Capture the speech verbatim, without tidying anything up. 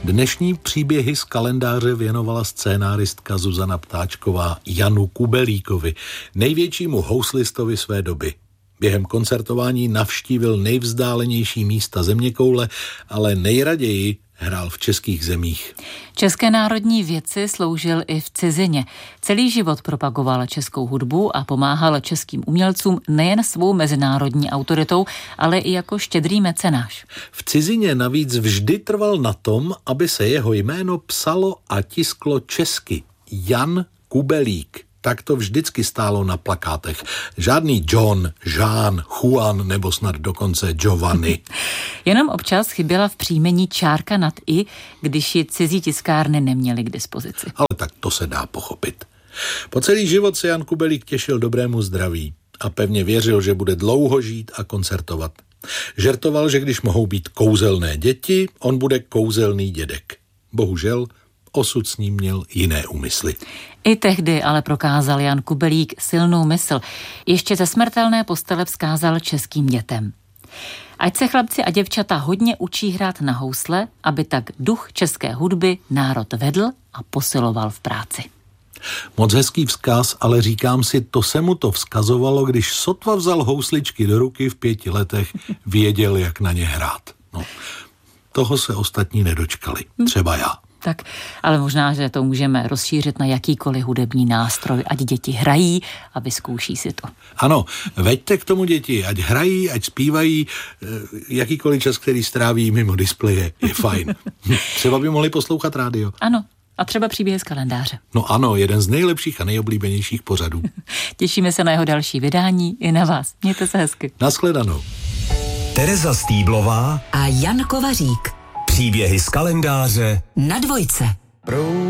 Dnešní příběhy z kalendáře věnovala scénáristka Zuzana Ptáčková Janu Kubelíkovi, největšímu houslistovi své doby. Během koncertování navštívil nejvzdálenější místa zeměkoule, ale nejraději hrál v českých zemích. České národní vědci sloužil i v cizině. Celý život propagoval českou hudbu a pomáhal českým umělcům nejen svou mezinárodní autoritou, ale i jako štědrý mecenáš. V cizině navíc vždy trval na tom, aby se jeho jméno psalo a tisklo česky. Jan Kubelík. Tak to vždycky stálo na plakátech. Žádný John, Jean, Juan nebo snad dokonce Giovanni. Jenom občas chyběla v příjmení čárka nad i, když ji cizí tiskárny neměly k dispozici. Ale tak to se dá pochopit. Po celý život se Jan Kubelík těšil dobrému zdraví a pevně věřil, že bude dlouho žít a koncertovat. Žertoval, že když mohou být kouzelné děti, on bude kouzelný dědek. Bohužel osud s ním měl jiné úmysly. I tehdy ale prokázal Jan Kubelík silnou mysl. Ještě ze smrtelné postele vzkázal českým dětem: ať se chlapci a děvčata hodně učí hrát na housle, aby tak duch české hudby národ vedl a posiloval v práci. Moc hezký vzkaz, ale říkám si, to se mu to vzkazovalo, když sotva vzal housličky do ruky v pěti letech, věděl, jak na ně hrát. No, toho se ostatní nedočkali, třeba já. Tak, ale možná, že to můžeme rozšířit na jakýkoliv hudební nástroj, ať děti hrají a vyzkouší si to. Ano, veďte k tomu děti, ať hrají, ať zpívají, jakýkoliv čas, který stráví mimo displeje, je fajn. Třeba by mohli poslouchat rádio. Ano, a třeba příběhy z kalendáře. No ano, jeden z nejlepších a nejoblíbenějších pořadů. Těšíme se na jeho další vydání i na vás. Mějte se hezky. Nashledanou. Tereza Stýblová a Jan Kovařík. Příběhy z kalendáře na Dvojce.